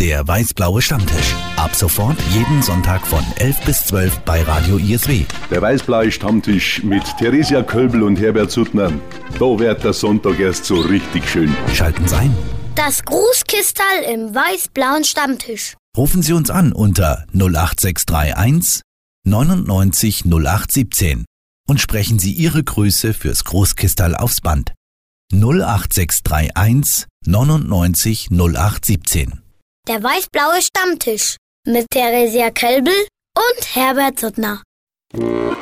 Der weiß-blaue Stammtisch. Ab sofort jeden Sonntag von 11 bis 12 bei Radio ISW. Der weiß-blaue Stammtisch mit Theresia Kölbl und Herbert Suttner. Da wird der Sonntag erst so richtig schön. Schalten Sie ein. Das Grußkistal im weiß-blauen Stammtisch. Rufen Sie uns an unter 08631 99 0817 und sprechen Sie Ihre Grüße fürs Großkistal aufs Band. 08631 99 0817. Der weiß-blaue Stammtisch mit Theresia Kölbl und Herbert Suttner.